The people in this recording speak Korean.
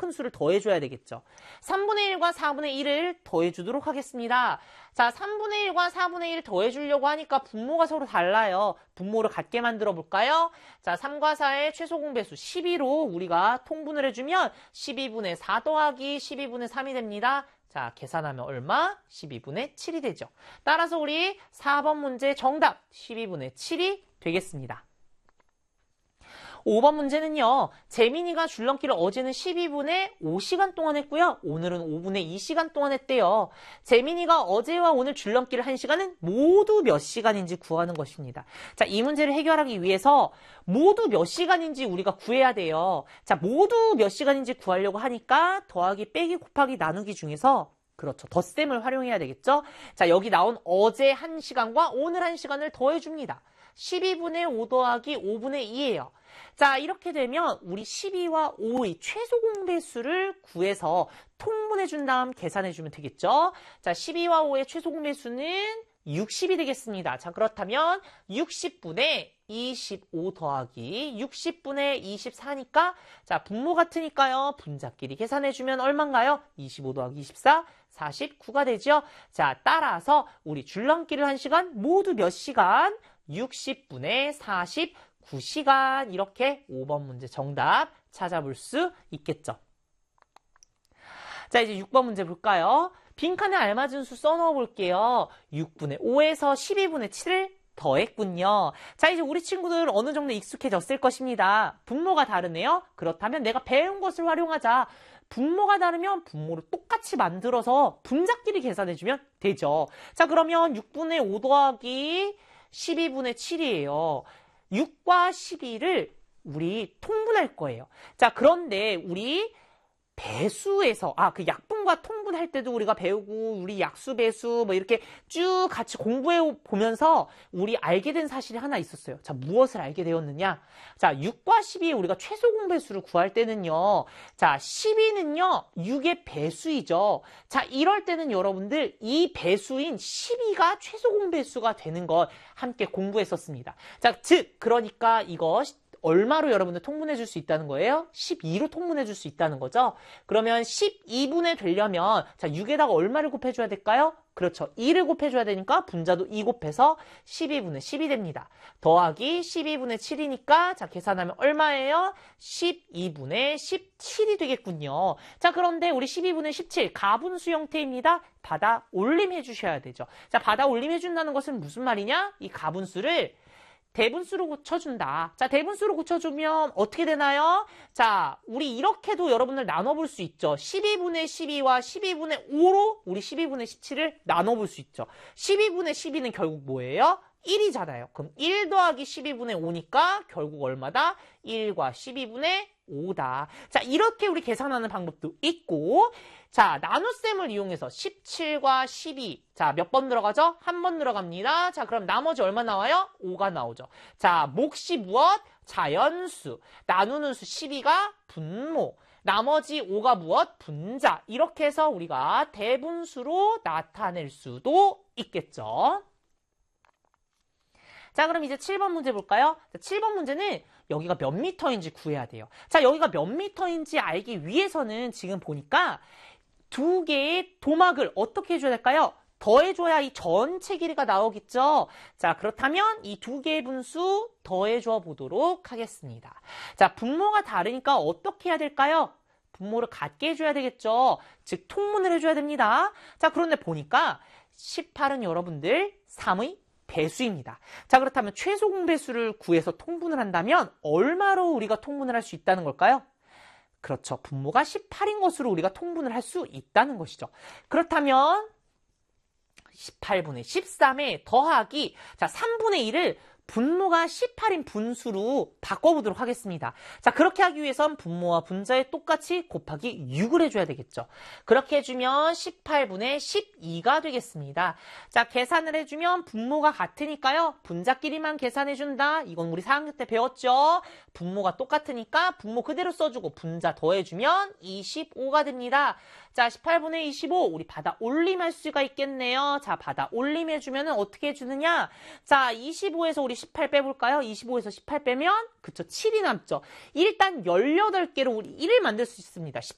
큰 수를 더해줘야 되겠죠. 3분의 1과 4분의 1을 더해주도록 하겠습니다. 자, 3분의 1과 4분의 1을 더해주려고 하니까 분모가 서로 달라요. 분모를 같게 만들어 볼까요? 자, 3과 4의 최소 공배수 12로 우리가 통분을 해주면 12분의 4 더하기 12분의 3이 됩니다. 자, 계산하면 얼마? 12분의 7이 되죠. 따라서 우리 4번 문제 정답 12분의 7이 되겠습니다. 5번 문제는요. 재민이가 줄넘기를 어제는 12분의 5시간 동안 했고요. 오늘은 5분의 2시간 동안 했대요. 재민이가 어제와 오늘 줄넘기를 한 시간은 모두 몇 시간인지 구하는 것입니다. 자, 이 문제를 해결하기 위해서 모두 몇 시간인지 우리가 구해야 돼요. 자, 모두 몇 시간인지 구하려고 하니까 더하기, 빼기, 곱하기, 나누기 중에서 그렇죠. 덧셈을 활용해야 되겠죠. 자, 여기 나온 어제 1시간과 오늘 1시간을 더해줍니다. 12분의 5 더하기 5분의 2예요. 자, 이렇게 되면 우리 12와 5의 최소 공배수를 구해서 통분해준 다음 계산해주면 되겠죠. 자, 12와 5의 최소 공배수는 60이 되겠습니다. 자, 그렇다면 60분의 25 더하기 60분의 24니까 자, 분모 같으니까요. 분자끼리 계산해주면 얼마인가요? 25 더하기 24, 49가 되죠. 자, 따라서 우리 줄넘기를 한 시간 모두 몇 시간? 60분의 49시간 이렇게 5번 문제 정답 찾아볼 수 있겠죠. 자, 이제 6번 문제 볼까요? 빈칸에 알맞은 수 써넣어 볼게요. 6분의 5에서 12분의 7을 더했군요. 자, 이제 우리 친구들 어느 정도 익숙해졌을 것입니다. 분모가 다르네요. 그렇다면 내가 배운 것을 활용하자. 분모가 다르면 분모를 똑같이 만들어서 분자끼리 계산해주면 되죠. 자, 그러면 6분의 5 더하기 12분의 7이에요. 6과 12를 우리 통분할 거예요. 자, 그런데 우리 배수에서 그 약분과 통분할 때도 우리가 배우고 우리 약수 배수 뭐 이렇게 쭉 같이 공부해 보면서 우리 알게 된 사실이 하나 있었어요. 자, 무엇을 알게 되었느냐? 자, 6과 12의 우리가 최소 공배수를 구할 때는요. 자, 12는요. 6의 배수이죠. 자, 이럴 때는 여러분들 이 배수인 12가 최소 공배수가 되는 것 함께 공부했었습니다. 자, 즉 그러니까 이거 얼마로 여러분들 통분해 줄 수 있다는 거예요? 12로 통분해 줄 수 있다는 거죠? 그러면 12분의 되려면 자 6에다가 얼마를 곱해줘야 될까요? 그렇죠. 2를 곱해줘야 되니까 분자도 2 곱해서 12분의 10이 됩니다. 더하기 12분의 7이니까 자 계산하면 얼마예요? 12분의 17이 되겠군요. 자, 그런데 우리 12분의 17 가분수 형태입니다. 받아 올림해 주셔야 되죠. 자, 받아 올림해 준다는 것은 무슨 말이냐? 이 가분수를 대분수로 고쳐준다. 자, 대분수로 고쳐주면 어떻게 되나요? 자, 우리 이렇게도 여러분들 나눠볼 수 있죠. 12분의 12와 12분의 5로 우리 12분의 17을 나눠볼 수 있죠. 12분의 12는 결국 뭐예요? 1이잖아요. 그럼 1 더하기 12분의 5니까 결국 얼마다? 1과 12분의 5다. 자, 이렇게 우리 계산하는 방법도 있고, 자, 나눗셈을 이용해서 17과 12. 자, 몇 번 들어가죠? 한 번 들어갑니다. 자, 그럼 나머지 얼마 나와요? 5가 나오죠. 자, 몫이 무엇? 자연수. 나누는 수 12가 분모. 나머지 5가 무엇? 분자. 이렇게 해서 우리가 대분수로 나타낼 수도 있겠죠. 자, 그럼 이제 7번 문제 볼까요? 자, 7번 문제는 여기가 몇 미터인지 구해야 돼요. 자, 여기가 몇 미터인지 알기 위해서는 지금 보니까 두 개의 도막을 어떻게 해줘야 될까요? 더해줘야 이 전체 길이가 나오겠죠? 자, 그렇다면 이 두 개의 분수 더해줘 보도록 하겠습니다. 자, 분모가 다르니까 어떻게 해야 될까요? 분모를 같게 해줘야 되겠죠? 즉, 통분을 해줘야 됩니다. 자, 그런데 보니까 18은 여러분들 3의 배수입니다. 자, 그렇다면 최소 공배수를 구해서 통분을 한다면 얼마로 우리가 통분을 할 수 있다는 걸까요? 그렇죠. 분모가 18인 것으로 우리가 통분을 할 수 있다는 것이죠. 그렇다면 18분의 13에 더하기 자 3분의 1을 분모가 18인 분수로 바꿔보도록 하겠습니다. 자, 그렇게 하기 위해선 분모와 분자에 똑같이 곱하기 6을 해줘야 되겠죠. 그렇게 해주면 18분의 12가 되겠습니다. 자, 계산을 해주면 분모가 같으니까요. 분자끼리만 계산해준다. 이건 우리 4학년 때 배웠죠. 분모가 똑같으니까 분모 그대로 써주고 분자 더해주면 25가 됩니다. 자, 18분의 25 우리 받아 올림할 수가 있겠네요. 자, 받아 올림해주면 어떻게 해주느냐. 자, 25에서 우리 18 빼볼까요? 25에서 18 빼면 그쵸 7이 남죠. 일단 18개로 우리 1을 만들 수 있습니다.